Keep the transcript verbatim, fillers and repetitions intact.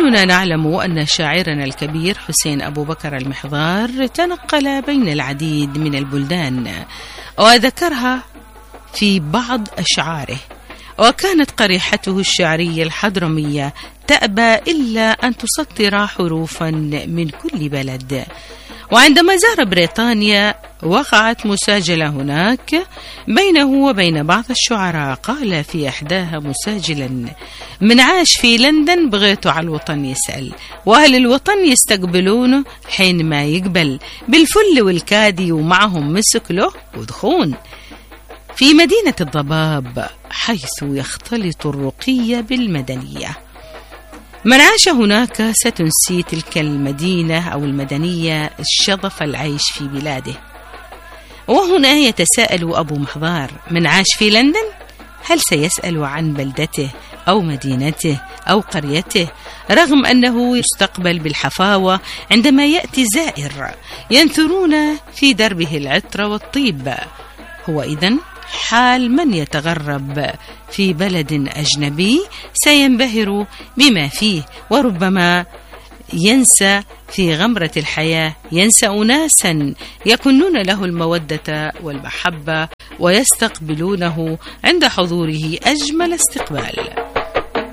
كلنا نعلم أن شاعرنا الكبير حسين أبو بكر المحضار تنقل بين العديد من البلدان وذكرها في بعض أشعاره، وكانت قريحته الشعرية الحضرمية تأبى إلا أن تسطر حروفا من كل بلد. وعندما زار بريطانيا وقعت مساجلة هناك بينه وبين بعض الشعراء، قال في إحداها مساجلا: من عاش في لندن بغيته على الوطن يسأل، وأهل الوطن يستقبلونه حين ما يقبل، بالفل والكادي ومعهم مسك له ودخون. في مدينة الضباب حيث يختلط الرقي بالمدنية، من عاش هناك ستنسي تلك المدينة أو المدنية الشظف العيش في بلاده. وهنا يتساءل أبو محضار: من عاش في لندن هل سيسأل عن بلدته أو مدينته أو قريته، رغم أنه يستقبل بالحفاوة عندما يأتي زائر ينثرون في دربه العطر والطيب؟ هو إذن حال من يتغرب في بلد أجنبي، سينبهر بما فيه، وربما ينسى في غمرة الحياة، ينسى أناسا يكنون له المودة والمحبة ويستقبلونه عند حضوره أجمل استقبال.